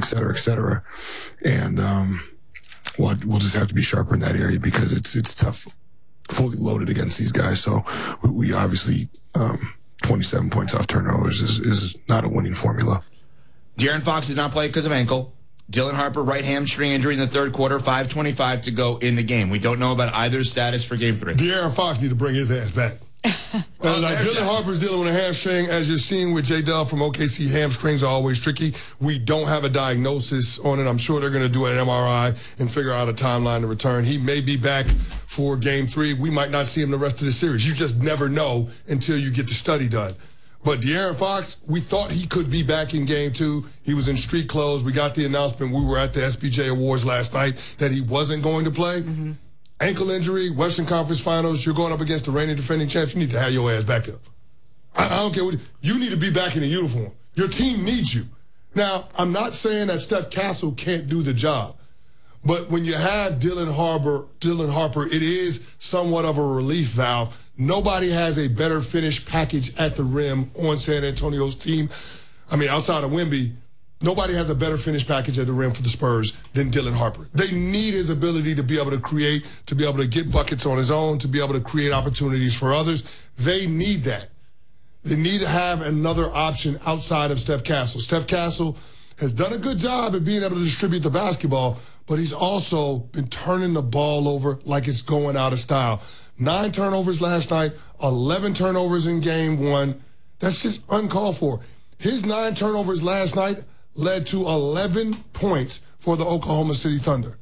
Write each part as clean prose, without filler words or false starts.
et cetera, et cetera. And we'll just have to be sharper in that area because it's tough, fully loaded against these guys. So we obviously 27 points off turnovers is not a winning formula. De'Aaron Fox did not play because of ankle. Dylan Harper, right hamstring injury in the third quarter, 5:25 to go in the game. We don't know about either's status for Game 3. De'Aaron Fox need to bring his ass back. Dylan Harper's dealing with a hamstring, as you're seeing with J-Dub from OKC. Hamstrings are always tricky. We don't have a diagnosis on it. I'm sure they're going to do an MRI and figure out a timeline to return. He may be back for Game 3. We might not see him the rest of the series. You just never know until you get the study done. But De'Aaron Fox, we thought he could be back in Game 2. He was in street clothes. We got the announcement. We were at the SBJ Awards last night that he wasn't going to play. Mm-hmm. Ankle injury, Western Conference Finals. You're going up against the reigning defending champs. You need to have your ass back up. I don't care what you need to be back in the uniform. Your team needs you. Now, I'm not saying that Steph Castle can't do the job, but when you have Dylan Harper, it is somewhat of a relief valve. Nobody has a better finish package at the rim on San Antonio's team. I mean, outside of Wemby, nobody has a better finish package at the rim for the Spurs than Dylan Harper. They need his ability to be able to create, to be able to get buckets on his own, to be able to create opportunities for others. They need that. They need to have another option outside of Steph Castle. Steph Castle has done a good job at being able to distribute the basketball, but he's also been turning the ball over like it's going out of style. 9 turnovers last night, 11 turnovers in Game 1. That's just uncalled for. His 9 turnovers last night led to 11 points for the Oklahoma City Thunder.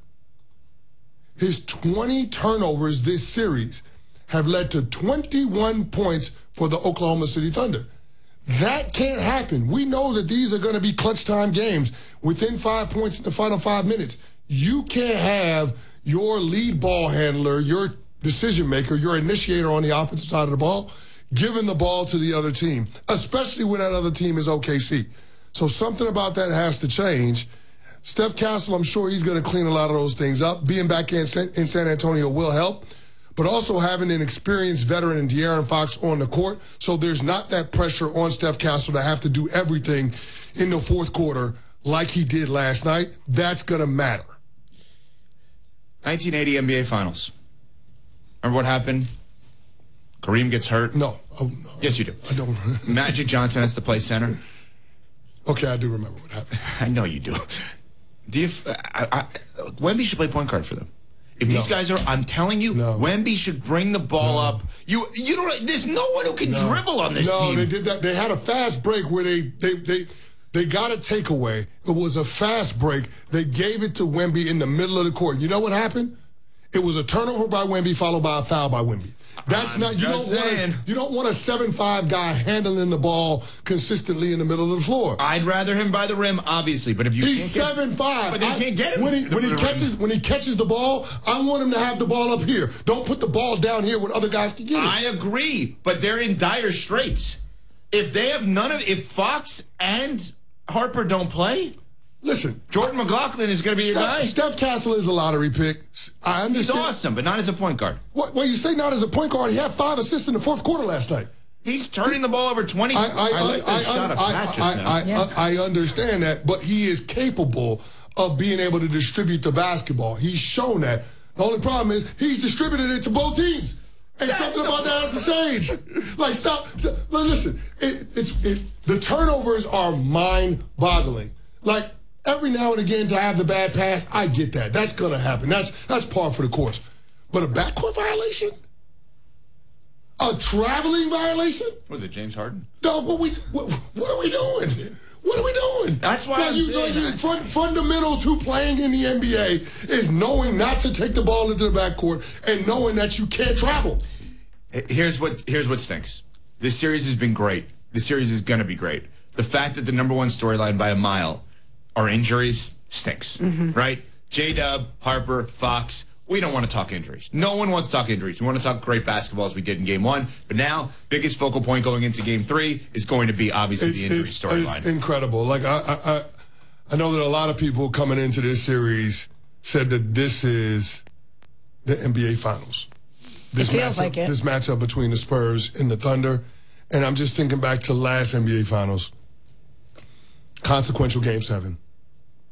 His 20 turnovers this series have led to 21 points for the Oklahoma City Thunder. That can't happen. We know that these are going to be clutch time games within 5 points in the final 5 minutes. You can't have your lead ball handler, your decision maker, your initiator on the offensive side of the ball, giving the ball to the other team, especially when that other team is OKC. So something about that has to change. Steph Castle, I'm sure he's going to clean a lot of those things up. Being back in San Antonio will help, but also having an experienced veteran in De'Aaron Fox on the court, so there's not that pressure on Steph Castle to have to do everything in the fourth quarter like he did last night. That's going to matter. 1980 NBA Finals. Remember what happened? Kareem gets hurt. No. Oh, no. Yes, you do. I don't. Magic Johnson has to play center. Okay, I do remember what happened. I know you do. Wemby should play point guard for them. If these guys are, I'm telling you, Wemby should bring the ball up. You don't. There's no one who can dribble on this team. No, they did that. They had a fast break where they got a takeaway. It was a fast break. They gave it to Wemby in the middle of the court. You know what happened? It was a turnover by Wemby followed by a foul by Wemby. That's not, you don't want a 7'5" guy handling the ball consistently in the middle of the floor. I'd rather him by the rim, obviously, but if you he's 7'5", but they can't get him when he catches the ball, I want him to have the ball up here. Don't put the ball down here where other guys can get it. I agree, but they're in dire straits. If they have if Fox and Harper don't play, listen, Jordan McLaughlin is going to be your guy. Steph Castle is a lottery pick. I understand. He's awesome, but not as a point guard. Well, you say not as a point guard. He had 5 assists in the fourth quarter last night. He's turning the ball over 20. I understand that, but he is capable of being able to distribute the basketball. He's shown that. The only problem is he's distributed it to both teams. And something about that has to change. Like, stop. Listen, the turnovers are mind-boggling. Like, every now and again to have the bad pass, I get that. That's going to happen. That's par for the course. But a backcourt violation? A traveling violation? Was it James Harden? Dog, what are we doing? What are we doing? That's why fundamental to playing in the NBA is knowing not to take the ball into the backcourt and knowing that you can't travel. Here's what stinks. This series has been great. This series is going to be great. The fact that the number one storyline by a mile are injuries stinks, right? J-Dub, Harper, Fox. We don't want to talk injuries. No one wants to talk injuries. We want to talk great basketball as we did in Game 1. But now, biggest focal point going into Game 3 is going to be obviously the injury storyline. It's incredible. Like I know that a lot of people coming into this series said that this is the NBA Finals. This feels like it. This matchup between the Spurs and the Thunder. And I'm just thinking back to last NBA Finals. Consequential Game 7.